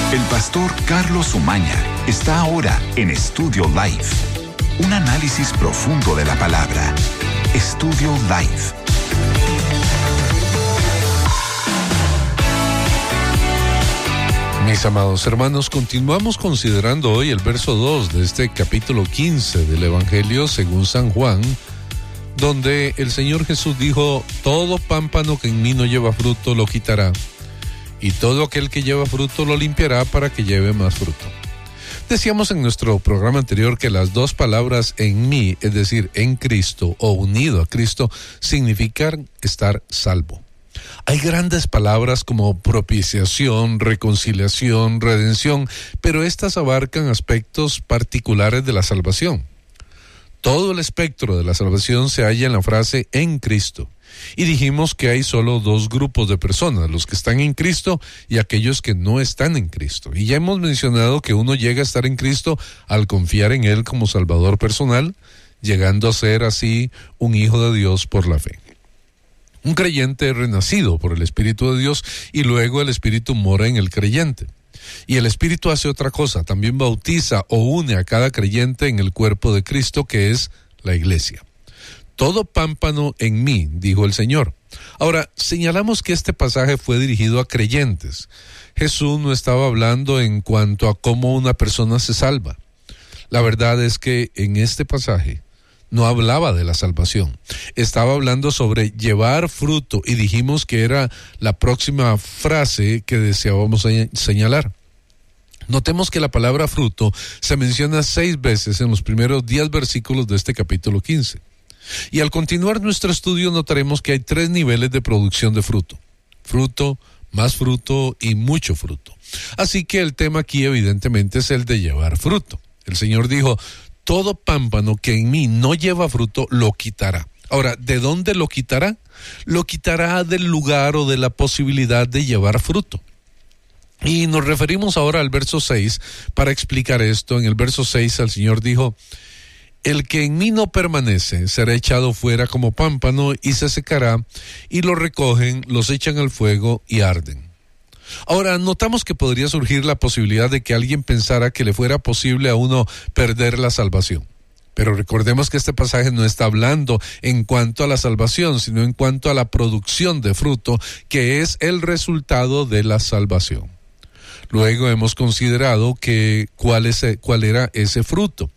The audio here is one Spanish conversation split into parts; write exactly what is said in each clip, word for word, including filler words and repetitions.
El pastor Carlos Umaña está ahora en Estudio Live. Un análisis profundo de la palabra. Estudio Live. Mis amados hermanos, continuamos considerando hoy el verso dos de este capítulo quince del Evangelio según San Juan, donde el Señor Jesús dijo: todo pámpano que en mí no lleva fruto lo quitará, y todo aquel que lleva fruto lo limpiará para que lleve más fruto. Decíamos en nuestro programa anterior que las dos palabras en mí, es decir, en Cristo o unido a Cristo, significan estar salvo. Hay grandes palabras como propiciación, reconciliación, redención, pero estas abarcan aspectos particulares de la salvación. Todo el espectro de la salvación se halla en la frase en Cristo. Y dijimos que hay solo dos grupos de personas, los que están en Cristo y aquellos que no están en Cristo. Y ya hemos mencionado que uno llega a estar en Cristo al confiar en Él como Salvador personal, llegando a ser así un hijo de Dios por la fe. Un creyente es renacido por el Espíritu de Dios y luego el Espíritu mora en el creyente. Y el Espíritu hace otra cosa, también bautiza o une a cada creyente en el cuerpo de Cristo, que es la iglesia. Todo pámpano en mí, dijo el Señor. Ahora, señalamos que este pasaje fue dirigido a creyentes. Jesús no estaba hablando en cuanto a cómo una persona se salva. La verdad es que en este pasaje no hablaba de la salvación. Estaba hablando sobre llevar fruto y dijimos que era la próxima frase que deseábamos señalar. Notemos que la palabra fruto se menciona seis veces en los primeros diez versículos de este capítulo quince. Y al continuar nuestro estudio notaremos que hay tres niveles de producción de fruto. Fruto, más fruto y mucho fruto. Así que el tema aquí evidentemente es el de llevar fruto. El Señor dijo: todo pámpano que en mí no lleva fruto lo quitará. Ahora, ¿de dónde lo quitará? Lo quitará del lugar o de la posibilidad de llevar fruto. Y nos referimos ahora al verso seis para explicar esto. En el verso seis el Señor dijo: el que en mí no permanece será echado fuera como pámpano y se secará, y lo recogen, los echan al fuego y arden. Ahora, notamos que podría surgir la posibilidad de que alguien pensara que le fuera posible a uno perder la salvación. Pero recordemos que este pasaje no está hablando en cuanto a la salvación, sino en cuanto a la producción de fruto, que es el resultado de la salvación. Luego hemos considerado que cuál, es, cuál era ese fruto.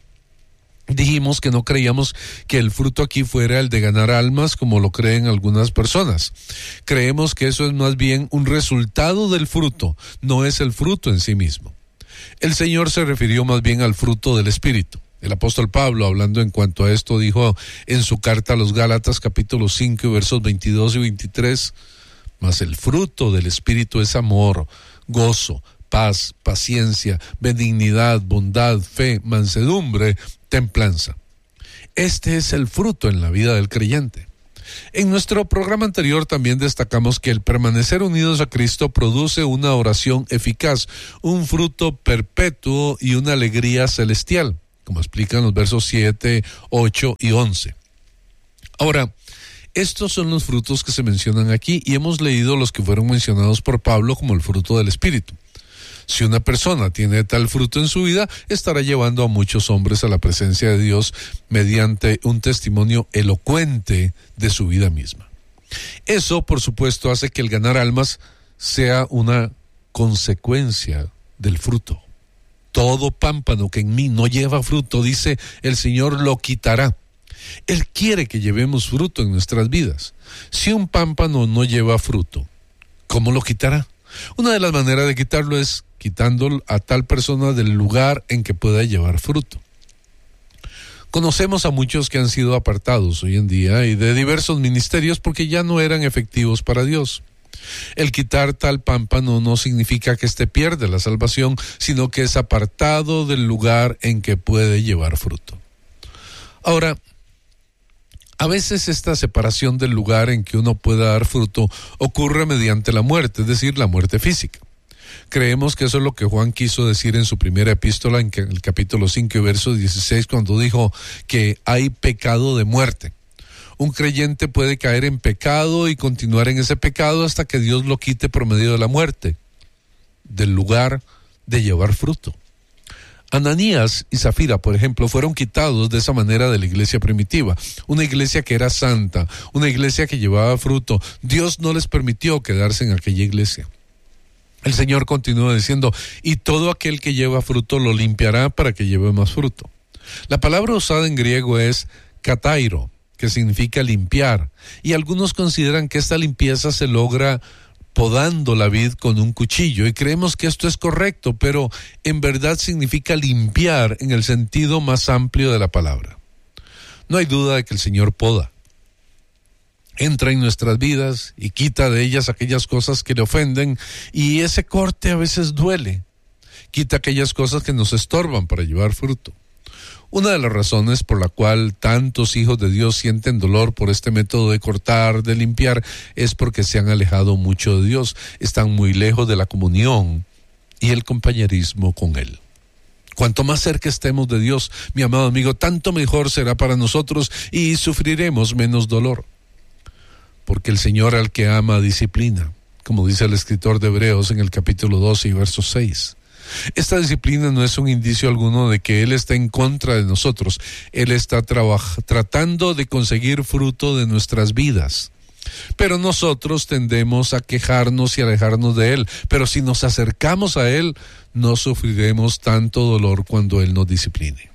Dijimos que no creíamos que el fruto aquí fuera el de ganar almas como lo creen algunas personas. Creemos que eso es más bien un resultado del fruto, no es el fruto en sí mismo. El Señor se refirió más bien al fruto del Espíritu. El apóstol Pablo, hablando en cuanto a esto, dijo en su carta a los Gálatas, capítulo cinco, versos veintidós y veintitrés, mas el fruto del Espíritu es amor, gozo, paz, paciencia, benignidad, bondad, fe, mansedumbre, templanza. Este es el fruto en la vida del creyente. En nuestro programa anterior también destacamos que el permanecer unidos a Cristo produce una oración eficaz, un fruto perpetuo y una alegría celestial, como explican los versos siete, ocho y once. Ahora, estos son los frutos que se mencionan aquí y hemos leído los que fueron mencionados por Pablo como el fruto del Espíritu. Si una persona tiene tal fruto en su vida, estará llevando a muchos hombres a la presencia de Dios mediante un testimonio elocuente de su vida misma. Eso, por supuesto, hace que el ganar almas sea una consecuencia del fruto. Todo pámpano que en mí no lleva fruto, dice el Señor, lo quitará. Él quiere que llevemos fruto en nuestras vidas. Si un pámpano no lleva fruto, ¿cómo lo quitará? Una de las maneras de quitarlo es quitando a tal persona del lugar en que pueda llevar fruto. Conocemos a muchos que han sido apartados hoy en día y de diversos ministerios porque ya no eran efectivos para Dios. El quitar tal pámpano no significa que éste pierde la salvación, sino que es apartado del lugar en que puede llevar fruto. Ahora, a veces esta separación del lugar en que uno pueda dar fruto ocurre mediante la muerte, es decir, la muerte física. Creemos que eso es lo que Juan quiso decir en su primera epístola, en el capítulo cinco y verso dieciséis, cuando dijo que hay pecado de muerte. Un creyente puede caer en pecado y continuar en ese pecado hasta que Dios lo quite por medio de la muerte, del lugar de llevar fruto. Ananías y Zafira, por ejemplo, fueron quitados de esa manera de la iglesia primitiva, una iglesia que era santa, una iglesia que llevaba fruto. Dios no les permitió quedarse en aquella iglesia. El Señor continúa diciendo, y todo aquel que lleva fruto lo limpiará para que lleve más fruto. La palabra usada en griego es katairo, que significa limpiar, y algunos consideran que esta limpieza se logra podando la vid con un cuchillo, y creemos que esto es correcto, pero en verdad significa limpiar en el sentido más amplio de la palabra. No hay duda de que el Señor poda. Entra en nuestras vidas y quita de ellas aquellas cosas que le ofenden, y ese corte a veces duele. Quita aquellas cosas que nos estorban para llevar fruto. Una de las razones por la cual tantos hijos de Dios sienten dolor por este método de cortar, de limpiar, es porque se han alejado mucho de Dios, están muy lejos de la comunión y el compañerismo con Él. Cuanto más cerca estemos de Dios, mi amado amigo, tanto mejor será para nosotros y sufriremos menos dolor. Porque el Señor al que ama disciplina, como dice el escritor de Hebreos en el capítulo doce y verso seis. Esta disciplina no es un indicio alguno de que Él está en contra de nosotros. Él está trabaj- tratando de conseguir fruto de nuestras vidas. Pero nosotros tendemos a quejarnos y alejarnos de Él. Pero si nos acercamos a Él, no sufriremos tanto dolor cuando Él nos discipline.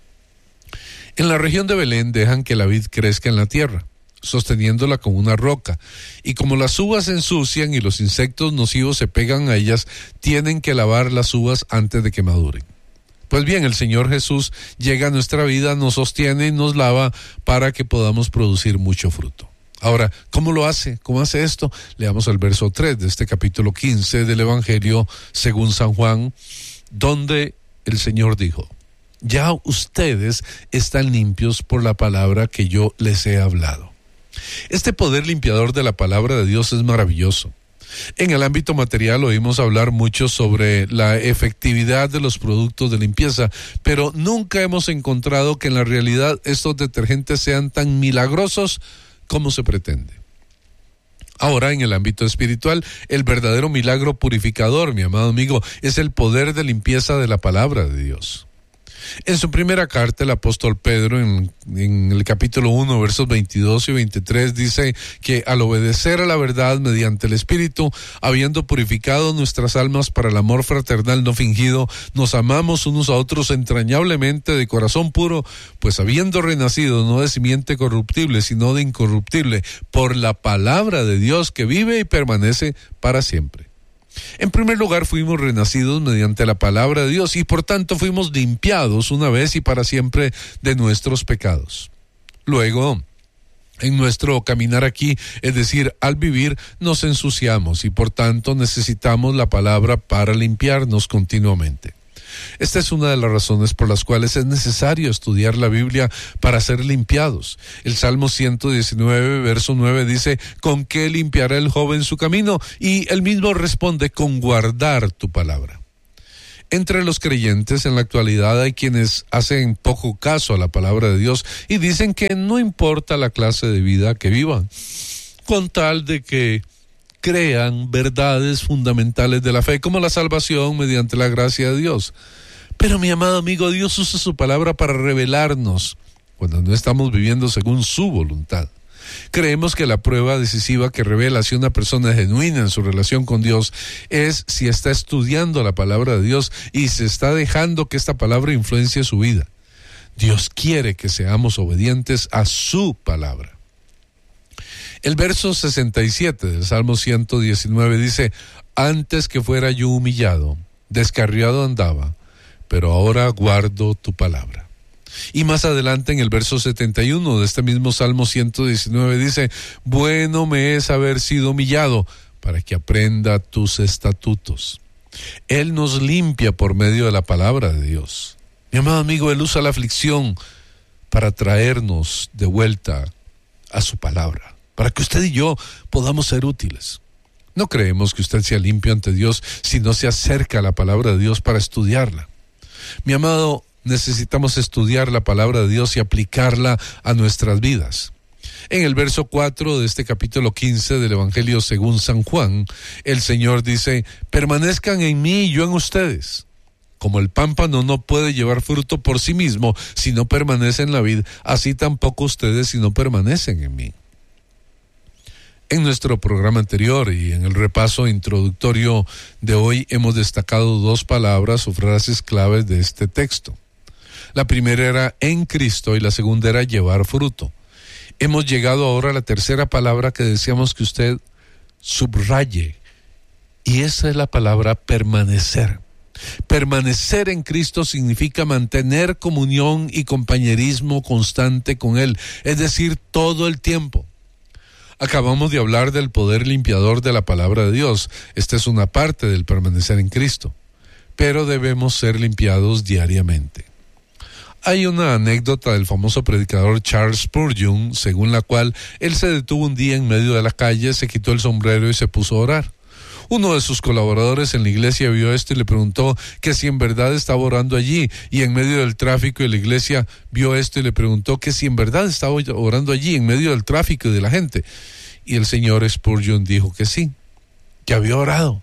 En la región de Belén dejan que la vid crezca en la tierra, sosteniéndola con una roca, y como las uvas se ensucian y los insectos nocivos se pegan a ellas, tienen que lavar las uvas antes de que maduren. Pues bien, el Señor Jesús llega a nuestra vida, nos sostiene y nos lava para que podamos producir mucho fruto. Ahora, ¿cómo lo hace? ¿Cómo hace esto? Leamos el verso tres de este capítulo quince del Evangelio según San Juan, donde el Señor dijo: ya ustedes están limpios por la palabra que yo les he hablado. Este poder limpiador de la palabra de Dios es maravilloso. En el ámbito material oímos hablar mucho sobre la efectividad de los productos de limpieza, pero nunca hemos encontrado que en la realidad estos detergentes sean tan milagrosos como se pretende. Ahora, en el ámbito espiritual, el verdadero milagro purificador, mi amado amigo, es el poder de limpieza de la palabra de Dios. En su primera carta, el apóstol Pedro, en, en el capítulo uno, versos veintidós y veintitrés, dice que al obedecer a la verdad mediante el Espíritu, habiendo purificado nuestras almas para el amor fraternal no fingido, nos amamos unos a otros entrañablemente de corazón puro, pues habiendo renacido no de simiente corruptible, sino de incorruptible, por la palabra de Dios que vive y permanece para siempre. En primer lugar, fuimos renacidos mediante la palabra de Dios y por tanto fuimos limpiados una vez y para siempre de nuestros pecados. Luego, en nuestro caminar aquí, es decir, al vivir, nos ensuciamos y por tanto necesitamos la palabra para limpiarnos continuamente. Esta es una de las razones por las cuales es necesario estudiar la Biblia para ser limpiados. El Salmo ciento diecinueve, verso nueve dice: ¿con qué limpiará el joven su camino? Y él mismo responde: con guardar tu palabra. Entre los creyentes en la actualidad hay quienes hacen poco caso a la palabra de Dios y dicen que no importa la clase de vida que vivan, con tal de que crean verdades fundamentales de la fe, como la salvación mediante la gracia de Dios. Pero mi amado amigo, Dios usa su palabra para revelarnos cuando no estamos viviendo según su voluntad. Creemos que la prueba decisiva que revela si una persona es genuina en su relación con Dios es si está estudiando la palabra de Dios y se está dejando que esta palabra influencie su vida. Dios quiere que seamos obedientes a su palabra. El verso sesenta y siete del Salmo ciento diecinueve dice: antes que fuera yo humillado, descarriado andaba, pero ahora guardo tu palabra. Y más adelante en el verso setenta y uno de este mismo Salmo ciento diecinueve dice: bueno me es haber sido humillado, para que aprenda tus estatutos. Él nos limpia por medio de la palabra de Dios. Mi amado amigo, Él usa la aflicción para traernos de vuelta a su palabra, para que usted y yo podamos ser útiles. No creemos que usted sea limpio ante Dios si no se acerca a la palabra de Dios para estudiarla. Mi amado, necesitamos estudiar la palabra de Dios y aplicarla a nuestras vidas. En el verso cuatro de este capítulo quince del Evangelio según San Juan, el Señor dice, permanezcan en mí y yo en ustedes. Como el pámpano no puede llevar fruto por sí mismo si no permanece en la vid, así tampoco ustedes si no permanecen en mí. En nuestro programa anterior y en el repaso introductorio de hoy hemos destacado dos palabras o frases claves de este texto. La primera era en Cristo y la segunda era llevar fruto. Hemos llegado ahora a la tercera palabra que deseamos que usted subraye, y esa es la palabra permanecer. Permanecer en Cristo significa mantener comunión y compañerismo constante con Él, es decir, todo el tiempo. Acabamos de hablar del poder limpiador de la palabra de Dios. Esta es una parte del permanecer en Cristo, pero debemos ser limpiados diariamente. Hay una anécdota del famoso predicador Charles Spurgeon, según la cual él se detuvo un día en medio de la calle, se quitó el sombrero y se puso a orar. Uno de sus colaboradores en la iglesia vio esto y le preguntó que si en verdad estaba orando allí, y en medio del tráfico de la iglesia vio esto y le preguntó que si en verdad estaba orando allí, en medio del tráfico y de la gente. Y el señor Spurgeon dijo que sí, que había orado.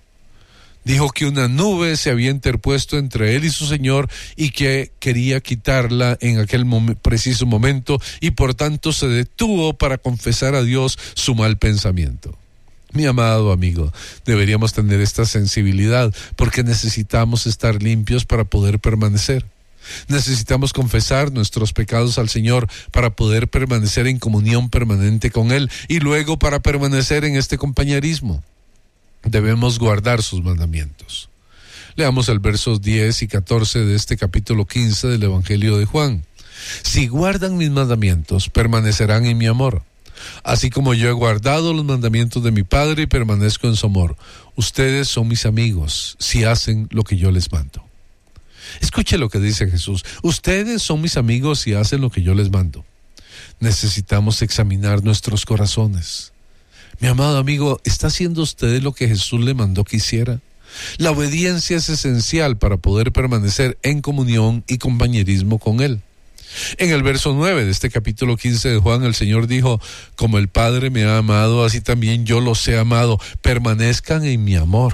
Dijo que una nube se había interpuesto entre él y su Señor y que quería quitarla en aquel mom- preciso momento, y por tanto se detuvo para confesar a Dios su mal pensamiento. Mi amado amigo, deberíamos tener esta sensibilidad porque necesitamos estar limpios para poder permanecer. Necesitamos confesar nuestros pecados al Señor para poder permanecer en comunión permanente con Él y luego para permanecer en este compañerismo. Debemos guardar sus mandamientos. Leamos el versos diez y catorce de este capítulo quince del Evangelio de Juan. Si guardan mis mandamientos, permanecerán en mi amor, así como yo he guardado los mandamientos de mi Padre y permanezco en su amor. Ustedes son mis amigos si hacen lo que yo les mando. Escuche lo que dice Jesús. Ustedes son mis amigos si hacen lo que yo les mando. Necesitamos examinar nuestros corazones. Mi amado amigo, ¿está haciendo usted lo que Jesús le mandó que hiciera? La obediencia es esencial para poder permanecer en comunión y compañerismo con Él. En el verso nueve de este capítulo quince de Juan, el Señor dijo, como el Padre me ha amado, así también yo los he amado. Permanezcan en mi amor.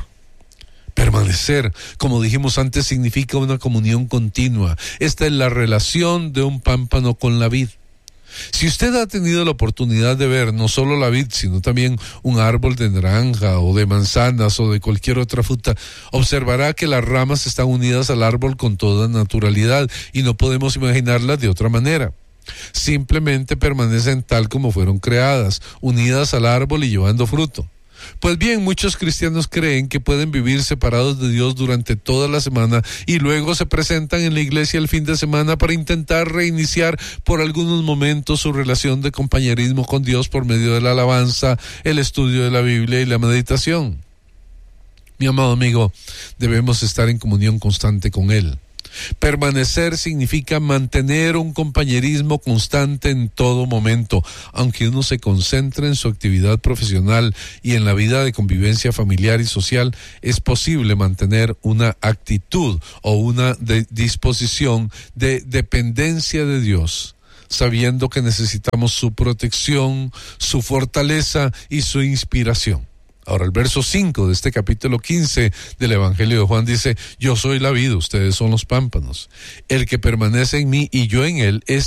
Permanecer, como dijimos antes, significa una comunión continua. Esta es la relación de un pámpano con la vid. Si usted ha tenido la oportunidad de ver no solo la vid, sino también un árbol de naranja o de manzanas o de cualquier otra fruta, observará que las ramas están unidas al árbol con toda naturalidad y no podemos imaginarlas de otra manera. Simplemente permanecen tal como fueron creadas, unidas al árbol y llevando fruto. Pues bien, muchos cristianos creen que pueden vivir separados de Dios durante toda la semana y luego se presentan en la iglesia el fin de semana para intentar reiniciar por algunos momentos su relación de compañerismo con Dios por medio de la alabanza, el estudio de la Biblia y la meditación. Mi amado amigo, debemos estar en comunión constante con Él. Permanecer significa mantener un compañerismo constante en todo momento. Aunque uno se concentre en su actividad profesional y en la vida de convivencia familiar y social, es posible mantener una actitud o una de disposición de dependencia de Dios, sabiendo que necesitamos su protección, su fortaleza y su inspiración. Ahora el verso cinco de este capítulo quince del Evangelio de Juan dice, yo soy la vid, ustedes son los pámpanos. El que permanece en mí y yo en él, es